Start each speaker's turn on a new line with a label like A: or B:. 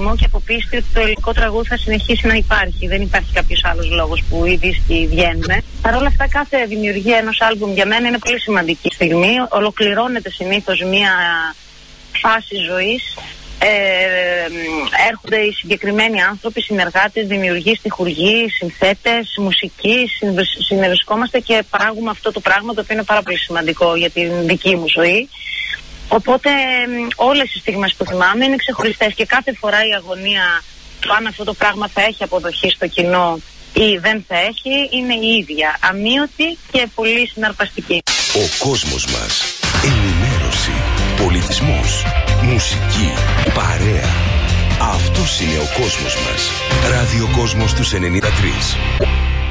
A: ενθουσιασμό και αποπίστη ότι το ελληνικό τραγούδι θα συνεχίσει να υπάρχει. Δεν υπάρχει κάποιος άλλος λόγος που οι δίσκοι βγαίνουν. Παρ' όλα αυτά, κάθε δημιουργία ενός άλμπουμ για μένα είναι πολύ σημαντική στιγμή. Ολοκληρώνεται συνήθως μία φάση ζωής. Έρχονται οι συγκεκριμένοι άνθρωποι, συνεργάτες, δημιουργοί, στιχουργοί, συνθέτες, μουσικοί, συνευρισκόμαστε και παράγουμε αυτό το πράγμα το οποίο είναι πάρα πολύ σημαντικό για την δική μου ζωή. Οπότε όλες οι στιγμές που θυμάμαι είναι ξεχωριστές και κάθε φορά η αγωνία του αν αυτό το πράγμα θα έχει αποδοχή στο κοινό ή δεν θα έχει είναι η ίδια, αμείωτη και πολύ συναρπαστική.
B: Ο κόσμος μας, ενημέρωση, πολιτισμός, μουσική, παρέα. Αυτός είναι ο κόσμος μας. Ραδιοκόσμος τους 93.